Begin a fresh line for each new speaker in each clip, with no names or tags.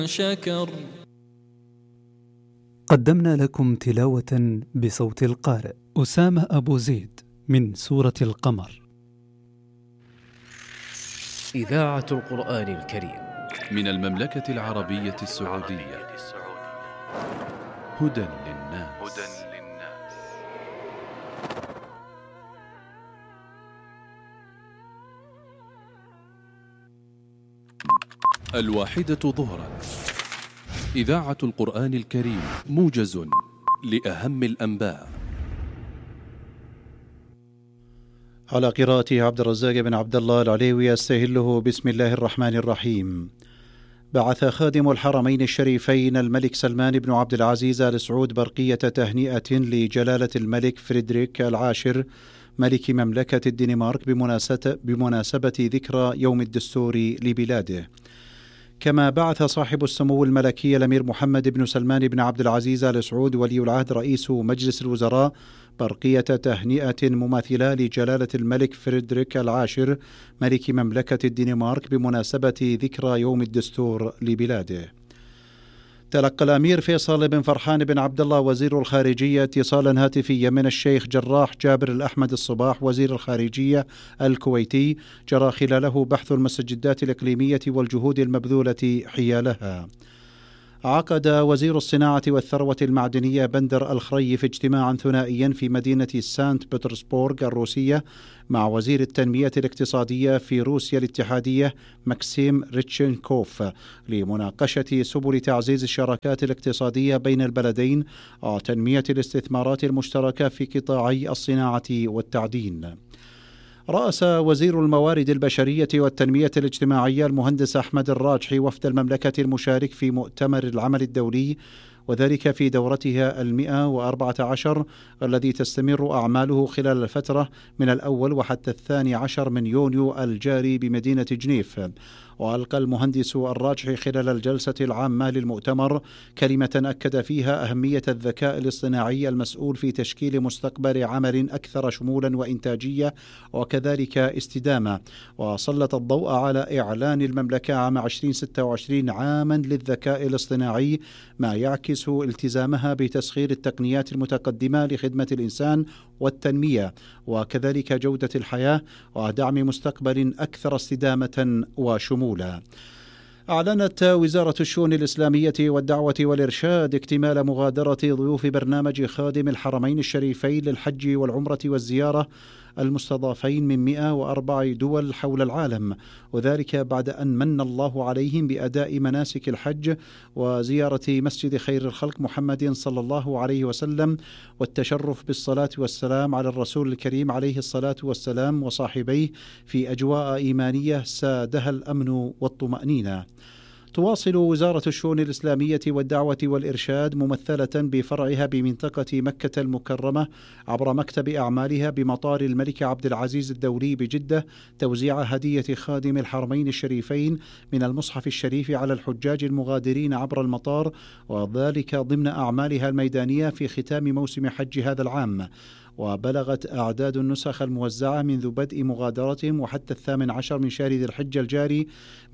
شكر.
قدمنا لكم تلاوة بصوت القارئ أسامة أبو زيد من سورة القمر.
إذاعة القرآن الكريم
من المملكة العربية السعودية. هدى للناس. الواحدة ظهرا. إذاعة القرآن الكريم موجز لأهم الأنباء.
على قراءة عبد الرزاق بن عبد الله العليوي أستهله. بسم الله الرحمن الرحيم. بعث خادم الحرمين الشريفين الملك سلمان بن عبد العزيز آل سعود برقية تهنئة لجلالة الملك فريدريك العاشر ملك مملكة الدنمارك بمناسبة ذكرى يوم الدستور لبلاده. كما بعث صاحب السمو الملكي الأمير محمد بن سلمان بن عبد العزيز آل سعود ولي العهد رئيس مجلس الوزراء برقية تهنئة مماثلة لجلالة الملك فريدريك العاشر ملك مملكة الدنمارك بمناسبة ذكرى يوم الدستور لبلاده. تلقى الأمير فيصل بن فرحان بن عبد الله وزير الخارجية اتصالا هاتفيا من الشيخ جراح جابر الأحمد الصباح وزير الخارجية الكويتي جرى خلاله بحث المستجدات الإقليمية والجهود المبذولة حيالها. عقد وزير الصناعة والثروة المعدنية بندر الخريف اجتماعا ثنائيا في مدينة سانت بطرسبورغ الروسية مع وزير التنمية الاقتصادية في روسيا الاتحادية ماكسيم ريتشنكوف لمناقشة سبل تعزيز الشراكات الاقتصادية بين البلدين وتنمية الاستثمارات المشتركة في قطاعي الصناعة والتعدين. رأس وزير الموارد البشرية والتنمية الاجتماعية المهندس أحمد الراجحي وفد المملكة المشارك في مؤتمر العمل الدولي وذلك في دورتها 114 الذي تستمر أعماله خلال الفترة من الأول وحتى 12 من يونيو الجاري بمدينة جنيف. وألقى المهندس الراجحي خلال الجلسة العامة للمؤتمر كلمة أكد فيها أهمية الذكاء الاصطناعي المسؤول في تشكيل مستقبل عمل أكثر شمولا وإنتاجية وكذلك استدامة، وسلط الضوء على إعلان المملكة عام 2026 عاما للذكاء الاصطناعي ما يعكس التزامها بتسخير التقنيات المتقدمة لخدمة الإنسان والتنمية وكذلك جودة الحياة ودعم مستقبل أكثر استدامة وشمولا. أعلنت وزارة الشؤون الإسلامية والدعوة والإرشاد اكتمال مغادرة ضيوف برنامج خادم الحرمين الشريفين للحج والعمرة والزيارة المستضافين من 104 دول حول العالم، وذلك بعد أن من الله عليهم بأداء مناسك الحج وزيارة مسجد خير الخلق محمد صلى الله عليه وسلم والتشرف بالصلاة والسلام على الرسول الكريم عليه الصلاة والسلام وصاحبيه في أجواء إيمانية سادها الأمن والطمأنينة. تواصل وزارة الشؤون الإسلامية والدعوة والإرشاد ممثلة بفرعها بمنطقة مكة المكرمة عبر مكتب أعمالها بمطار الملك عبد العزيز الدولي بجدة توزيع هدية خادم الحرمين الشريفين من المصحف الشريف على الحجاج المغادرين عبر المطار، وذلك ضمن أعمالها الميدانية في ختام موسم حج هذا العام. وبلغت أعداد النسخ الموزعة منذ بدء مغادرتهم وحتى 18 من شهر ذي الحجة الجاري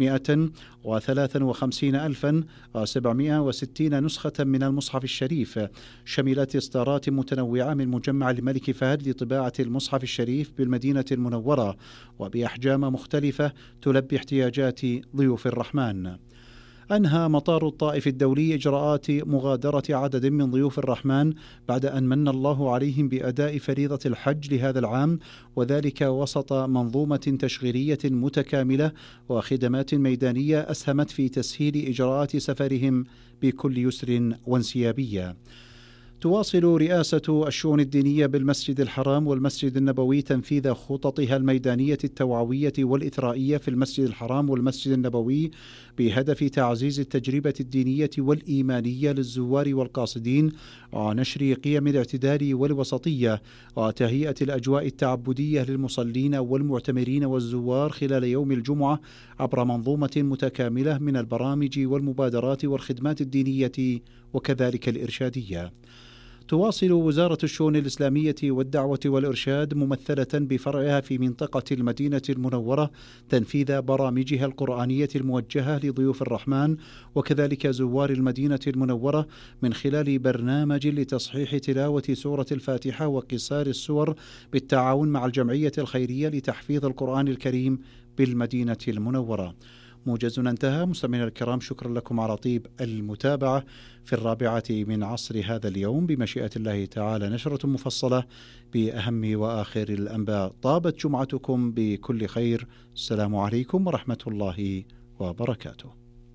153,760 نسخة من المصحف الشريف، شملت إصدارات متنوعة من مجمع الملك فهد لطباعة المصحف الشريف بالمدينة المنورة وبأحجام مختلفة تلبي احتياجات ضيوف الرحمن. أنهى مطار الطائف الدولي إجراءات مغادرة عدد من ضيوف الرحمن بعد أن من الله عليهم بأداء فريضة الحج لهذا العام، وذلك وسط منظومة تشغيلية متكاملة وخدمات ميدانية أسهمت في تسهيل إجراءات سفرهم بكل يسر وانسيابية. تواصل رئاسة الشؤون الدينية بالمسجد الحرام والمسجد النبوي تنفيذ خططها الميدانية التوعوية والإثرائية في المسجد الحرام والمسجد النبوي بهدف تعزيز التجربة الدينية والإيمانية للزوار والقاصدين ونشر قيم الاعتدال والوسطية وتهيئة الأجواء التعبدية للمصلين والمعتمرين والزوار خلال يوم الجمعة عبر منظومة متكاملة من البرامج والمبادرات والخدمات الدينية وكذلك الإرشادية. تواصل وزارة الشؤون الإسلامية والدعوة والإرشاد ممثلة بفرعها في منطقة المدينة المنورة تنفيذ برامجها القرآنية الموجهة لضيوف الرحمن وكذلك زوار المدينة المنورة من خلال برنامج لتصحيح تلاوة سورة الفاتحة وقصار السور بالتعاون مع الجمعية الخيرية لتحفيظ القرآن الكريم بالمدينة المنورة. موجزنا انتهى. مستمعينا الكرام، شكرا لكم على طيب المتابعة. في 4 هذا اليوم بمشيئة الله تعالى نشرة مفصلة بأهم وآخر الأنباء. طابت جمعتكم بكل خير. السلام عليكم ورحمة الله وبركاته.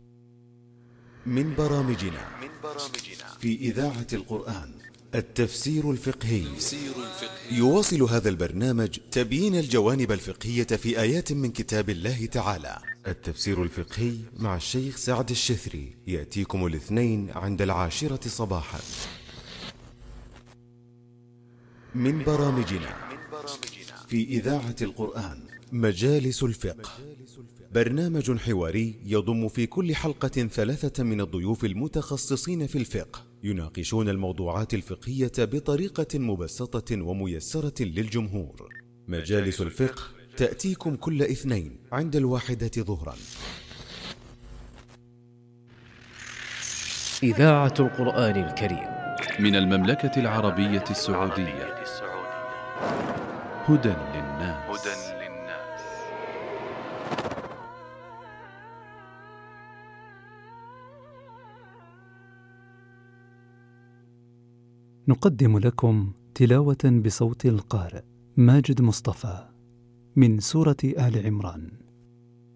من برامجنا في إذاعة القرآن التفسير الفقهي. يواصل هذا البرنامج تبيين الجوانب الفقهية في آيات من كتاب الله تعالى. التفسير الفقهي مع الشيخ سعد الشثري يأتيكم الاثنين عند 10 صباحا. من برامجنا في إذاعة القرآن مجالس الفقه، برنامج حواري يضم في كل حلقة 3 من الضيوف المتخصصين في الفقه يناقشون الموضوعات الفقهية بطريقة مبسطة وميسرة للجمهور. مجالس الفقه تأتيكم كل اثنين عند 1 ظهرا.
إذاعة القرآن الكريم
من المملكة العربية السعودية. هدى للناس.
نقدم لكم تلاوة بصوت القارئ ماجد مصطفى من سورة آل عمران.